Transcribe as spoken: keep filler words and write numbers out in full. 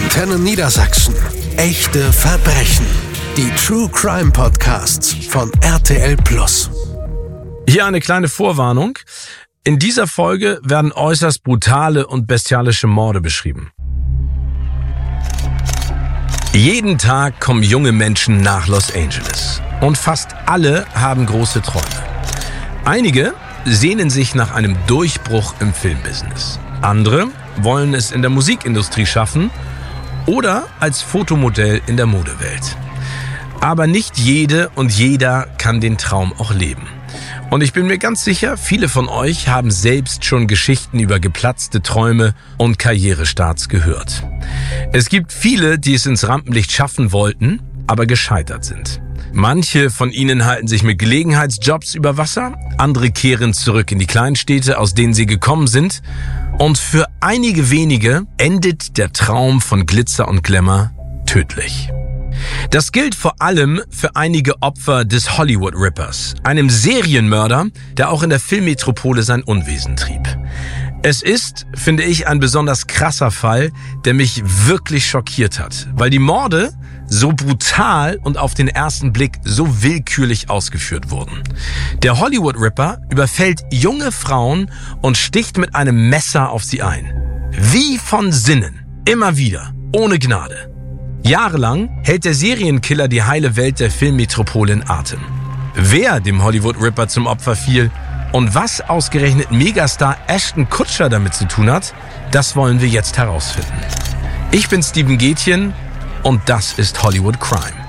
Antenne Niedersachsen. Echte Verbrechen. Die True Crime Podcasts von R T L Plus. Hier eine kleine Vorwarnung. In dieser Folge werden äußerst brutale und bestialische Morde beschrieben. Jeden Tag kommen junge Menschen nach Los Angeles. Und fast alle haben große Träume. Einige sehnen sich nach einem Durchbruch im Filmbusiness. Andere wollen es in der Musikindustrie schaffen oder als Fotomodell in der Modewelt. Aber nicht jede und jeder kann den Traum auch leben. Und ich bin mir ganz sicher, viele von euch haben selbst schon Geschichten über geplatzte Träume und Karrierestarts gehört. Es gibt viele, die es ins Rampenlicht schaffen wollten, aber gescheitert sind. Manche von ihnen halten sich mit Gelegenheitsjobs über Wasser, andere kehren zurück in die Kleinstädte, aus denen sie gekommen sind. Und für einige wenige endet der Traum von Glitzer und Glamour tödlich. Das gilt vor allem für einige Opfer des Hollywood Rippers, einem Serienmörder, der auch in der Filmmetropole sein Unwesen trieb. Es ist, finde ich, ein besonders krasser Fall, der mich wirklich schockiert hat, weil die Morde so brutal und auf den ersten Blick so willkürlich ausgeführt wurden. Der Hollywood Ripper überfällt junge Frauen und sticht mit einem Messer auf sie ein. Wie von Sinnen, immer wieder, ohne Gnade. Jahrelang hält der Serienkiller die heile Welt der Filmmetropole in Atem. Wer dem Hollywood Ripper zum Opfer fiel und was ausgerechnet Megastar Ashton Kutcher damit zu tun hat, das wollen wir jetzt herausfinden. Ich bin Steven Gätjen und das ist Hollywood Crime.